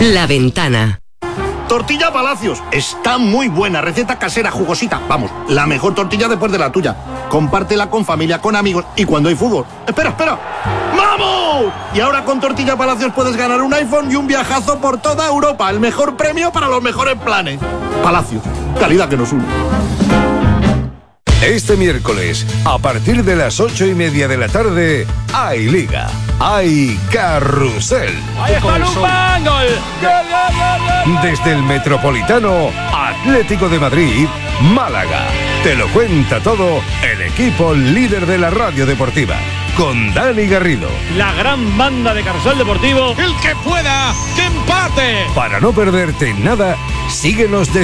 La Ventana. Tortilla Palacios, está muy buena, receta casera, jugosita. Vamos, la mejor tortilla después de la tuya. Compártela con familia, con amigos y cuando hay fútbol. Espera. ¡Vamos! Y ahora con Tortilla Palacios puedes ganar un iPhone y un viajazo por toda Europa. El mejor premio para los mejores planes. Palacios, calidad que nos une. Este miércoles, a partir de las 8:30 de la tarde, hay Liga, hay Carrusel. ¡Ahí está Lupán! ¡Gol! Desde el Metropolitano, Atlético de Madrid, Málaga. Te lo cuenta todo el equipo líder de la radio deportiva, con Dani Garrido. La gran banda de Carrusel Deportivo. El que pueda, que empate. Para no perderte nada, síguenos